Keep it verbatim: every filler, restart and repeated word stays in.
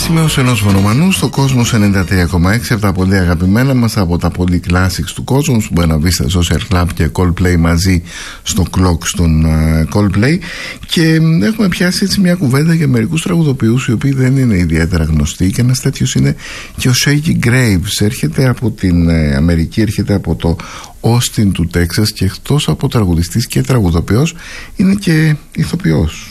Σημείωση ενός φωνομανού στο Κόσμος ενενήντα τρία κόμμα έξι, από τα πολύ αγαπημένα μας, από τα πολύ classics του κόσμου, που μπορεί να βρει στα Social Club και Coldplay μαζί στο Clock στον uh, Coldplay. Και έχουμε πιάσει έτσι μια κουβέντα για μερικούς τραγουδοποιούς οι οποίοι δεν είναι ιδιαίτερα γνωστοί, και ένας τέτοιος είναι και ο Shaggy Graves. Έρχεται από την uh, Αμερική, έρχεται από το Austin του Τέξας, και εκτός από τραγουδιστής και τραγουδοποιός είναι και ηθοποιός.